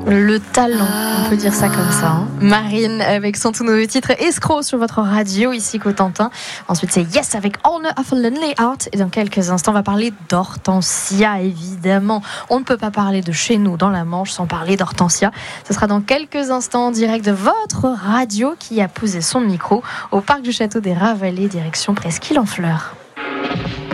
Le talent, on peut dire ça comme ça. Hein. Marine avec son tout nouveau titre Escroc sur votre radio ici Cotentin. Ensuite c'est Yes avec Honor of a Lonely Heart. Et dans quelques instants on va parler d'Hortensia évidemment. On ne peut pas parler de chez nous dans la Manche sans parler d'Hortensia. Ce sera dans quelques instants en direct de votre radio qui a posé son micro au parc du Château des Rats-Vallées direction Presqu'île en Fleurs.